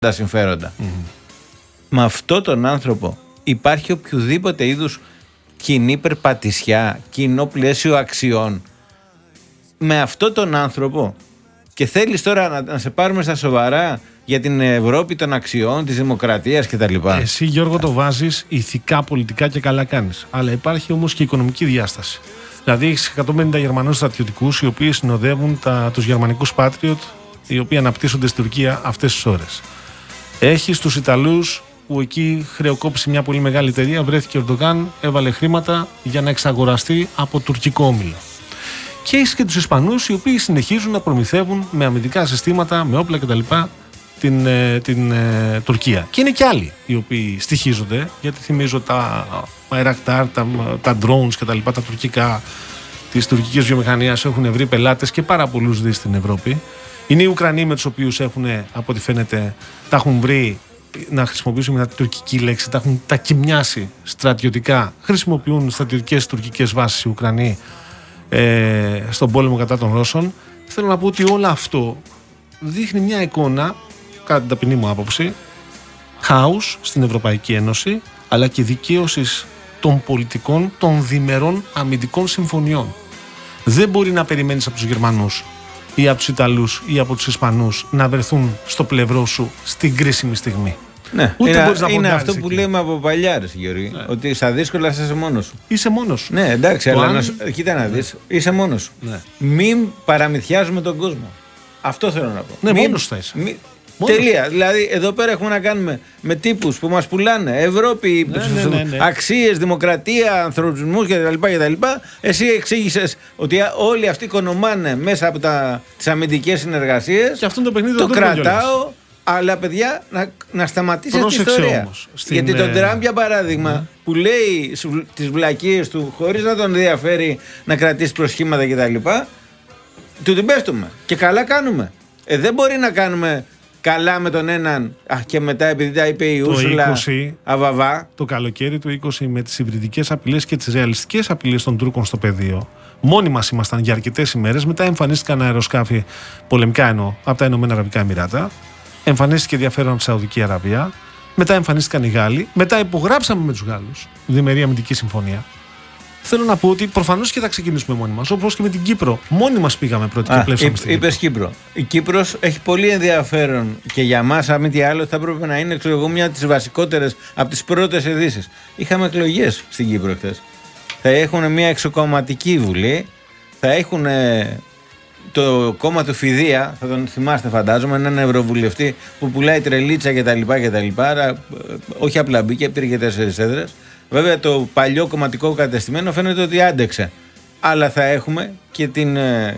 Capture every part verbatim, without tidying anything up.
τα συμφέροντα. Mm-hmm. Με αυτόν τον άνθρωπο υπάρχει οποιοδήποτε είδους κοινή περπατησιά, κοινό πλαίσιο αξιών. Με αυτόν τον άνθρωπο και θέλεις τώρα να, να σε πάρουμε στα σοβαρά για την Ευρώπη των αξιών, της δημοκρατίας κτλ. Εσύ, Γιώργο, το βάζεις ηθικά, πολιτικά και καλά κάνεις. Αλλά υπάρχει όμως και οικονομική διάσταση. Δηλαδή έχεις εκατόν πενήντα Γερμανούς στρατιωτικούς οι οποίοι συνοδεύουν τα, τους γερμανικούς Patriot, οι οποίοι αναπτύσσονται στην Τουρκία αυτές τις ώρες. Έχεις τους Ιταλούς που εκεί χρεοκόπησε μια πολύ μεγάλη εταιρεία, βρέθηκε ο Ερντογάν, έβαλε χρήματα για να εξαγοραστεί από τουρκικό όμιλο. Και έχεις και τους Ισπανούς οι οποίοι συνεχίζουν να προμηθεύουν με αμυντικά συστήματα, με όπλα κτλ. την, την ε, Τουρκία. Και είναι και άλλοι οι οποίοι στοιχίζονται, γιατί θυμίζω τα Bayraktar, τα, τα drones κτλ. Τα, τα τουρκικά της τουρκικής βιομηχανίας έχουν βρει πελάτες και πάρα πολλούς δις στην Ευρώπη. Είναι οι Ουκρανοί με τους οποίους έχουν, από ό,τι φαίνεται, τα έχουν βρει, να χρησιμοποιήσουμε μια τουρκική λέξη, τα έχουν τα κοιμιάσει στρατιωτικά, χρησιμοποιούν στρατιωτικές τουρκικές βάσεις οι Ουκρανοί ε, στον πόλεμο κατά των Ρώσων. Θέλω να πω ότι όλο αυτό δείχνει μια εικόνα, κατά την ταπεινή μου άποψη, χάους στην Ευρωπαϊκή Ένωση, αλλά και δικαίωσης των πολιτικών των διμερών αμυντικών συμφωνιών. Δεν μπορεί να περιμένεις από τους Γερμανούς ή από τους Ιταλούς ή από τους Ισπανούς να βρεθούν στο πλευρό σου στην κρίσιμη στιγμή. Ναι, ούτε είναι, να είναι αυτό που εκεί. Λέμε από παλιάρες, Γιώργη, ναι. Ότι στα δύσκολα είσαι μόνος σου. Είσαι μόνος σου. Ναι, εντάξει, αλλά αν... να, κοίτα να δεις, ναι. Είσαι μόνος σου. Ναι. Μην παραμυθιάζουμε τον κόσμο. Αυτό θέλω να πω. Ναι, μην, μόνος θα είσαι. Μη... Τελεία. Δηλαδή, εδώ πέρα έχουμε να κάνουμε με τύπους που μας πουλάνε Ευρώπη, ναι, ναι, ναι, ναι. αξίες, δημοκρατία, ανθρωπισμούς κτλ. Εσύ εξήγησες ότι όλοι αυτοί οικονομάνε μέσα από τις αμυντικές συνεργασίες. Και αυτό το παιχνίδι το κρατάω. Αλλά παιδιά, να, να σταματήσει αυτή η ιστορία. Όμως, στην... Γιατί τον Τραμπ, για παράδειγμα, ναι. που λέει τις βλακίες του χωρίς να τον ενδιαφέρει να κρατήσει προσχήματα κτλ., του την πέφτουμε. Και καλά κάνουμε. Ε, δεν μπορεί να κάνουμε καλά με τον έναν α, και μετά, επειδή τα είπε η Ούρσουλα Αβαβά. Το καλοκαίρι του είκοσι, με τις υβριδικές απειλές και τις ρεαλιστικές απειλές των Τούρκων στο πεδίο, μόνοι μας ήμασταν για αρκετές ημέρες. Μετά εμφανίστηκαν αεροσκάφη, πολεμικά εννοώ, από τα Ηνωμένα Αραβικά Εμιράτα. Εμφανίστηκε ενδιαφέρον από τη Σαουδική Αραβία. Μετά εμφανίστηκαν οι Γάλλοι. Μετά υπογράψαμε με τους Γάλλους διμερή αμυντική συμφωνία. Θέλω να πω ότι προφανώς και θα ξεκινήσουμε μόνοι μας. Όπως και με την Κύπρο. Μόνοι μας πήγαμε πρώτοι και πλέψαμε στην Κύπρο. Είπες Κύπρο. Η Κύπρος έχει πολύ ενδιαφέρον και για μας, αν μη τι άλλο, θα έπρεπε να είναι ξέρω εγώ, μια από τις βασικότερες, από τις πρώτες ειδήσεις. Είχαμε εκλογές στην Κύπρο χθες. Θα έχουν μια εξοκομματική βουλή. Θα έχουν. Το κόμμα του Φιδεία, θα τον θυμάστε φαντάζομαι, έναν ευρωβουλευτή που πουλάει τρελίτσα κτλ. κτλ. Όχι απλά μπήκε, πήρε και τέσσερις έδρες. Βέβαια το παλιό κομματικό κατεστημένο φαίνεται ότι άντεξε. Αλλά θα έχουμε και την,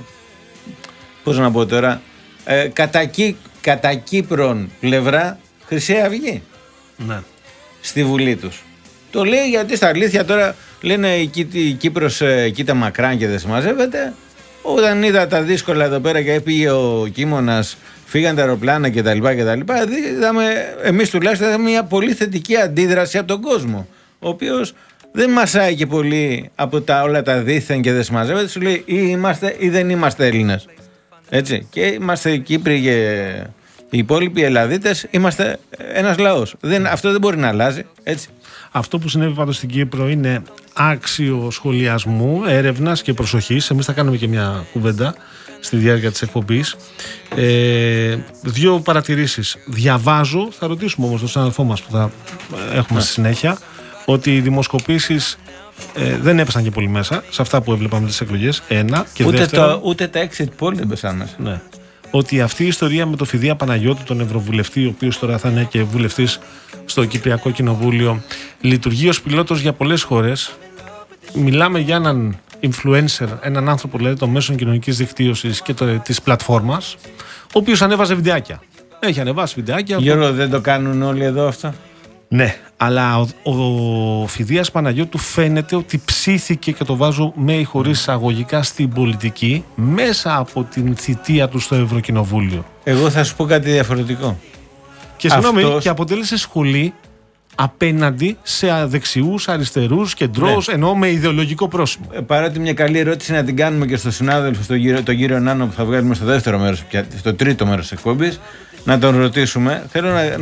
πώς να πω τώρα, ε, κατά, Κύ, κατά Κύπρον πλευρά Χρυσή Αυγή. Ναι. Στη Βουλή τους. Το λέει γιατί στα αλήθεια τώρα λένε η, η Κύπρος ε, κοίτα μακράν και δεν συμμαζεύεται. Όταν είδα τα δύσκολα εδώ πέρα και πήγε ο Κίμωνας, φύγαν τα αεροπλάνα κτλ. κτλ είδαμε, εμείς τουλάχιστον είδαμε μια πολύ θετική αντίδραση από τον κόσμο. Ο οποίος δεν μασάει και πολύ από τα όλα τα δίθεν και δεν συμμαζεύεται. Σου λέει ή είμαστε ή δεν είμαστε Έλληνες. Έτσι. Και είμαστε Κύπροι και οι υπόλοιποι Ελλαδίτες, είμαστε ένας λαός. Δεν, αυτό δεν μπορεί να αλλάζει. Έτσι. Αυτό που συνέβη πάντως στην Κύπρο είναι άξιο σχολιασμού, έρευνας και προσοχής. Εμείς θα κάνουμε και μια κουβέντα στη διάρκεια της εκπομπής. Ε, δύο παρατηρήσεις. Διαβάζω, θα ρωτήσουμε όμως τον συνάδελφό μας που θα έχουμε στη συνέχεια, ότι οι δημοσκοπήσεις ε, δεν έπεσαν και πολύ μέσα σε αυτά που έβλεπαμε τις εκλογές. Ένα. Και ούτε, δεύτερον, το, ούτε τα exit poll δεν πέσαν μέσα. Ναι. Ότι αυτή η ιστορία με το Φιδεία Παναγιώτου, τον Ευρωβουλευτή, ο οποίος τώρα θα είναι και βουλευτής στο Κυπριακό Κοινοβούλιο, λειτουργεί ως πιλότος για πολλές χώρες. Μιλάμε για έναν influencer, έναν άνθρωπο δηλαδή των μέσων κοινωνικής δικτύωσης και το, της πλατφόρμας, ο οποίος ανέβαζε βιντεάκια. Έχει ανεβάσει βιντεάκια. Γιώργο, δεν το κάνουν όλοι εδώ αυτό? Ναι, αλλά ο, ο Φιδείας Παναγιώτου φαίνεται ότι ψήθηκε, και το βάζω με ή χωρίς εισαγωγικά, στην πολιτική μέσα από την θητεία του στο Ευρωκοινοβούλιο. Εγώ θα σου πω κάτι διαφορετικό. Και συγγνώμη, Αυτός... και αποτέλεσε σχολή απέναντι σε δεξιούς, αριστερούς, κεντρώους, ναι. Εννοώ με ιδεολογικό πρόσημο. Ε, παρότι μια καλή ερώτηση να την κάνουμε και στο συνάδελφο, στον κύριο, τον κύριο Νάνο, που θα βγάλουμε στο δεύτερο μέρος, στο τρίτο μέρος της εκπομπής, να τον ρωτήσουμε. Θέλω να,